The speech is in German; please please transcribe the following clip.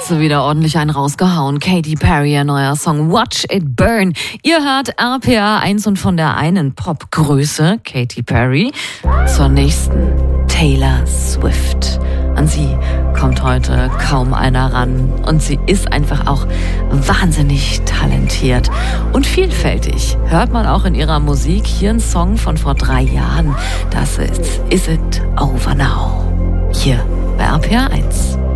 hat sie wieder ordentlich einen rausgehauen. Katy Perry, ihr neuer Song Watch It Burn. Ihr hört RPA 1 und von der einen Popgröße, Katy Perry, zur nächsten, Taylor Swift. An sie kommt heute kaum einer ran und sie ist einfach auch wahnsinnig talentiert und vielfältig. Hört man auch in ihrer Musik. Hier ein Song von vor 3 Jahren. Das ist Is It Over Now? Hier bei RPA 1.